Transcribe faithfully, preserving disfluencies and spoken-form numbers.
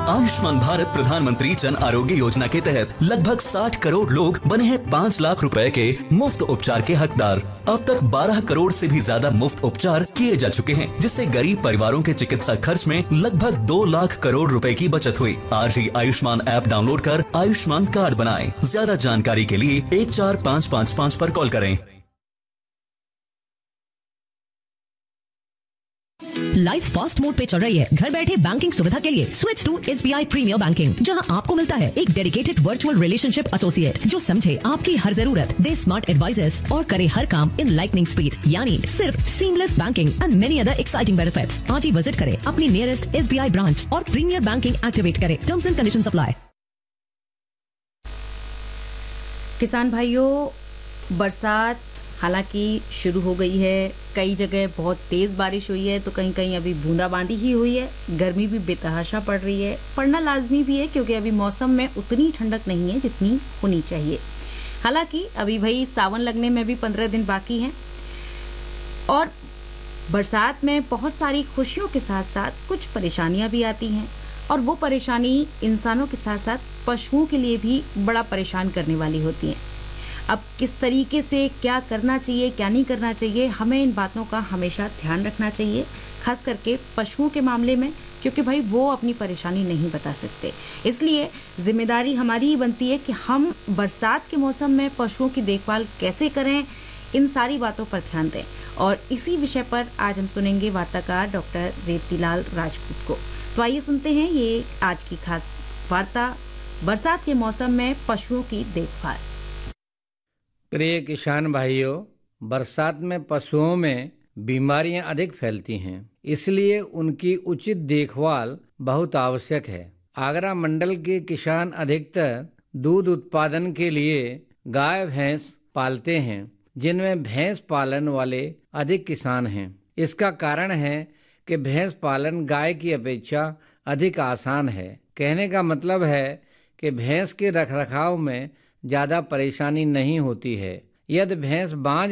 आयुष्मान भारत प्रधानमंत्री जन आरोग्य योजना के तहत लगभग साठ करोड़ लोग बने हैं पाँच लाख रुपए के मुफ्त उपचार के हकदार। अब तक बारह करोड़ से भी ज्यादा मुफ्त उपचार किए जा चुके हैं, जिससे गरीब परिवारों के चिकित्सा खर्च में लगभग दो लाख करोड़ रुपए की बचत हुई। आज ही आयुष्मान ऐप डाउनलोड कर आयुष्मान कार्ड बनाएं। ज्यादा जानकारी के लिए एक चार पाँच पाँच पाँच पर कॉल करें। लाइफ फास्ट मोड पे चल रही है। घर बैठे बैंकिंग सुविधा के लिए switch to SBI premiere banking, जहां आपको मिलता है एक डेडिकेटेड वर्चुअल रिलेशनशिप एसोसिएट जो समझे आपकी हर जरूरत, दे स्मार्ट एडवाइजर्स और करे हर काम इन लाइटनिंग स्पीड, यानी सिर्फ seamless banking and many other exciting benefits. आज ही विजिट करें अपनी नियरेस्ट एसबीआई ब्रांच और प्रीमियर बैंकिंग एक्टिवेट करें। Terms and conditions apply. किसान भाइयों, बरसात हालांकि शुरू हो गई है। कई जगह बहुत तेज़ बारिश हुई है तो कहीं कहीं अभी बूंदाबांदी ही हुई है। गर्मी भी बेतहाशा पड़ रही है, पड़ना लाजमी भी है क्योंकि अभी मौसम में उतनी ठंडक नहीं है जितनी होनी चाहिए। हालांकि अभी भाई सावन लगने में भी पंद्रह दिन बाकी हैं और बरसात में बहुत सारी खुशियों के साथ साथ कुछ परेशानियां भी आती हैं, और वो परेशानी इंसानों के साथ साथ पशुओं के लिए भी बड़ा परेशान करने वाली होती हैं। अब किस तरीके से क्या करना चाहिए, क्या नहीं करना चाहिए, हमें इन बातों का हमेशा ध्यान रखना चाहिए, खास करके पशुओं के मामले में, क्योंकि भाई वो अपनी परेशानी नहीं बता सकते। इसलिए जिम्मेदारी हमारी ही बनती है कि हम बरसात के मौसम में पशुओं की देखभाल कैसे करें, इन सारी बातों पर ध्यान दें। और इसी विषय पर आज हम सुनेंगे वार्ताकार डॉक्टर रेवतीलाल राजपूत को। तो आइए सुनते हैं ये आज की खास वार्ता, बरसात के मौसम में पशुओं की देखभाल। प्रिय किसान भाइयों, बरसात में पशुओं में बीमारियां अधिक फैलती हैं, इसलिए उनकी उचित देखभाल बहुत आवश्यक है। आगरा मंडल के किसान अधिकतर दूध उत्पादन के लिए गाय भैंस पालते हैं, जिनमें भैंस पालन वाले अधिक किसान हैं। इसका कारण है कि भैंस पालन गाय की अपेक्षा अधिक आसान है। कहने का मतलब है कि भैंस के रखरखाव में ज़्यादा परेशानी नहीं होती है। यदि भैंस बांझ